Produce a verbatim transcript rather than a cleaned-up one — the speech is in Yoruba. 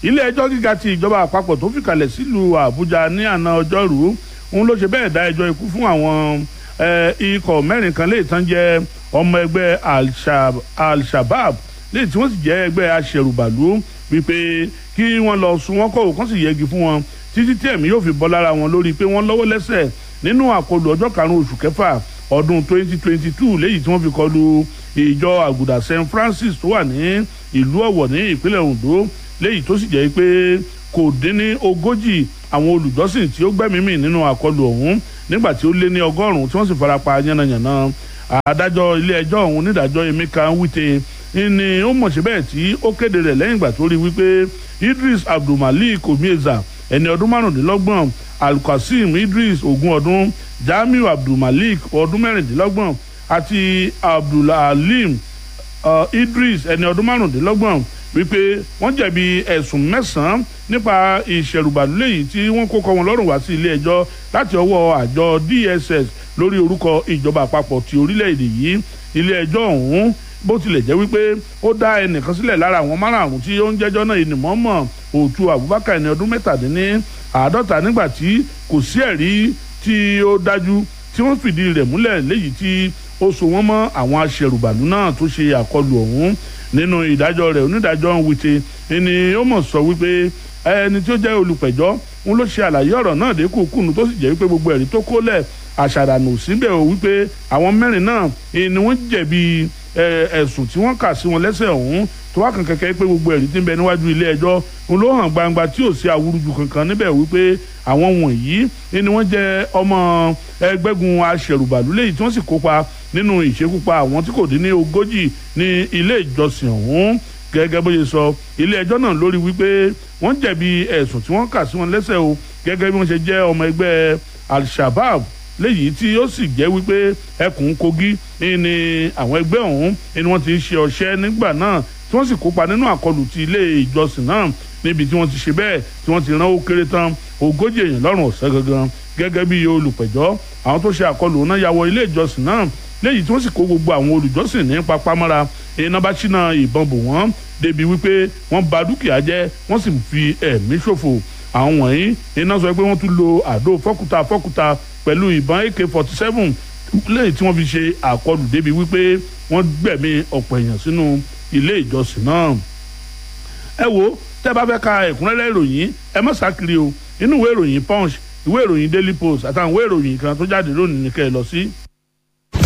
ilé ẹjọ́ gíga ti ìjọba àpapọ̀ tó fìkàlẹ̀ sílùú Àbújá ní àná ọjọ́rú òun ló ṣe bẹ́ẹ̀ dá ẹjọ́ ikú fún àwọn ikọ̀ mẹ́rin kan léè tán jẹ́ ọmọ ẹgbẹ́ Al-Shabab léè tí wọ́n sì jẹ́ ẹgbẹ́ aṣẹ̀rùbàlú wípé kí wọ́n lọ sún wọn kọ́ òkan sì yẹgi fún wọn títí tí ẹ̀mí yóò fi bọ́ lára wọn lórí pé wọ́n lọ́wọ́ lẹ́sẹ̀ nínú àkọlù ọjọ́ karùn-ún oṣù kẹfà ọdún twenty twenty two léyìí tí wọ́n fi kọlu ìjọ àgùdà Saint Francis tó wà ní ìlú Ọ̀wọ̀ ní ìpínlẹ̀ Ondo léyìí tó sì jẹ́ pé kò dín ní ogójì àwọn olùjọ́sìn tí ó gbẹ́mìí nínú àkọlù ọ̀hún nígbà tí ó lé ní ọgọ́rùn-ún tí wọ́n sì farapa yánnayànna adájọ́ ilé ẹjọ́ ọ̀hún onídàájọ́ Emeka Nwite ni ó mọ̀ síbẹ̀ tí ó kéde rẹ̀ lẹ́yìn ìgbà tó rí wípé Idris Abdulmalik Omieza ẹni ọdún márùndínlọ́gbọ̀n Alkasim Idris ogún ọdún Jamiu Abdulmalik ọdún mẹ́rìndínlọ́gbọ̀n àti Abdulhalim uh, Idris ẹni ọdún márùndínlọ́gbọ̀n wípé wọ́n jẹ̀bi ẹ̀sùn mẹ́sàn-án nípa ìṣẹ̀rùbàlù léyìí tí wọ́n kó kọ́ wọn lọ́rùn wá sí ilé ẹjọ́ láti ọwọ́ àjọ D S S lórí orúkọ ìjọba àpapọ̀ ti orílẹ̀-èdè yìí ilé ẹjọ́ ọ̀hún bó tilẹ̀ jẹ́ wípé ó dá ẹnìkan sílẹ̀ lára àwọn márààrún tí ó ń jẹ́jọ́ náà ìnìmọ́mọ́ Òtù Abubakar ẹni ọdún mẹ́tàdínní àádọ́ta nígbà tí kò sí ẹ̀rí tí ó dájú tí wọ́n fìdí rẹ̀ múlẹ̀ léyìí tí ó so wọ́n mọ́ àwọn aṣẹ̀rùbàlù náà tó ṣe àkọlù ọ̀hún nínú ìdájọ́ rẹ̀ onídàájọ́ Nwite ni ó mọ̀ sọ wípé ẹni tí ó jẹ́ olùpẹ̀jọ́ òun ló ṣe àlàyé ọ̀rọ̀ náà dé kùkùnù tó sì jẹ́ wípé gbogbo ẹ̀rí tó kólẹ̀ àṣàdànù síbẹ̀ ò wípé àwọn mẹ́rin náà ni wọ́n jẹ̀bi ẹ̀sùn tí wọ́n kà sí wọn lẹ́sẹ̀ ọ̀hún tó wá kàn kẹ́kẹ́ pé gbogbo ẹ̀rí tí ń bẹ níwájú ilé ẹjọ́ òun ló hàn gbangba tí ò sí awúrúju kankan níbẹ̀ wípé àwọn wọ̀nyí ni wọ́n jẹ́ ọmọ ẹgbẹ́gun aṣẹ̀rùbàlù léyìí tí wọ́n sì kópa nínú ìṣekúpa àwọn tí kò dín ní ogójì ní ilé ìjọsìn ọ̀hún gẹ́gẹ́ bó ṣe sọ ilé ẹjọ́ náà lórí wípé wọ́n jẹ̀bi ẹ̀sùn tí wọ́n kà sí wọn lẹ́sẹ̀ o gẹ́gẹ́ bí wọ́n ṣe jẹ́ ọmọ ẹgbẹ́ Al-Shabab léyìí tí ó sì jẹ́ wípé ẹkùn Kogi ní àwọn ẹgbẹ́ ọ̀hún ni wọ́n ti ń ṣe ọṣẹ́ nígbà náà tí wọ́n sì kópa nínú àkọlù ti ilé ìjọsìn náà níbi tí wọ́n ti ṣe bẹ́ẹ̀ tí wọ́n ti rán ó kéré tán ogójì èèyàn lọ́rùn ọ̀sẹ̀ gangan gẹ́gẹ́ bí olùpẹ̀jọ́ àwọn tó ṣe àkọlù náà ya wọ ilé ìjọsìn náà léyìí tí wọ́n sì kó gbogbo àwọn olùjọ́sìn ní papámọ́ra iná bá ṣínà ìbọn bò wọ́n débi wípé wọ́n bà dúkìá jẹ́ wọ́n sì fi ẹ̀mí ṣòfò àwọn wọ̀nyí iná sọ pé wọ́n tún lo àdó fọ́kúta fọ́kúta pẹ̀lú ìbọn A K forty-seven lẹ́yìn tí wọ́n fi ṣe àkọlù débi wípé wọ́n gbẹ̀mí ọ̀pọ̀ èèyàn sínú ilé ìjọsìn náà. ẹ wo tẹ́ bá fẹ́ ka ẹ̀kúnrẹ́rẹ́ ìròyìn ẹ má sákiri o inú ìwé ìròyìn Punch ìwé ìròyìn Daily Post àtàwọn ìwé ìròyìn kan tó jáde lónìí ní kẹ́ ẹ lọ sí.